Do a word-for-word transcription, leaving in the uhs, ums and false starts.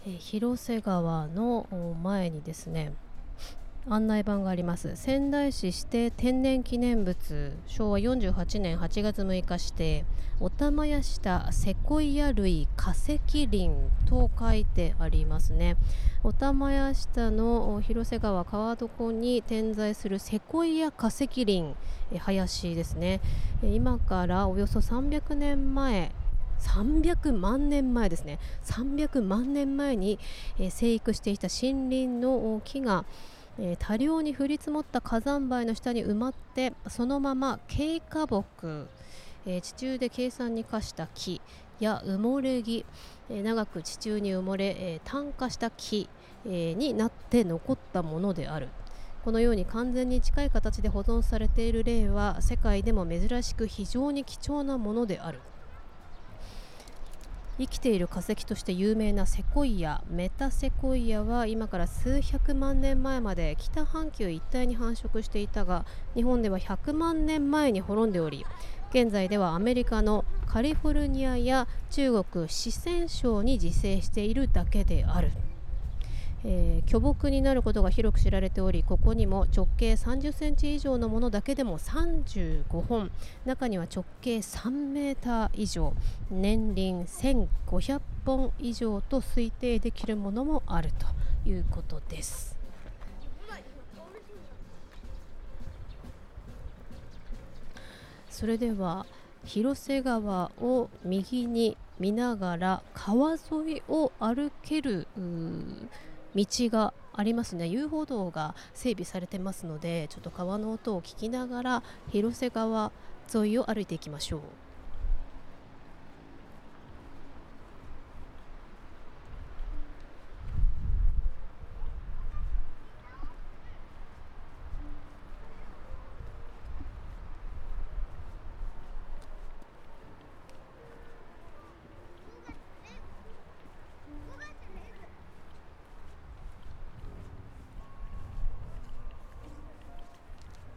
えー広瀬川の前にですね、案内板があります。仙台市指定天然記念物、昭和よんじゅうはちねんはちがつむいか指定、おたまや下セコイア類化石林と書いてありますね。おたまや下の広瀬川川床に点在するセコイア化石林、え林ですね。え今からおよそさんびゃくねんまえ、さんびゃくまんねんまえですね。さんびゃくまんねんまえに、えー生育していた森林の木が、えー多量に降り積もった火山灰の下に埋まって、そのまま軽花木、えー地中で計算に化した木や埋もれ木、えー長く地中に埋もれ、えー炭化した木、えーになって残ったものである。このように完全に近い形で保存されている例は世界でも珍しく非常に貴重なものである。生きている化石として有名なセコイア、メタセコイアは今から数百万年前まで北半球一帯に繁殖していたが、日本ではひゃくまんねんまえに滅んでおり、現在ではアメリカのカリフォルニアや中国四川省に自生しているだけである。えー巨木になることが広く知られており、ここにも直径さんじゅっセンチ以上のものだけでもさんじゅうごほん、中には直径さんメーター以上、年輪せんごひゃっぽん以上と推定できるものもあるということです。それでは広瀬川を右に見ながら川沿いを歩ける道がありますね。遊歩道が整備されてますので、ちょっと川の音を聞きながら広瀬川沿いを歩いていきましょう。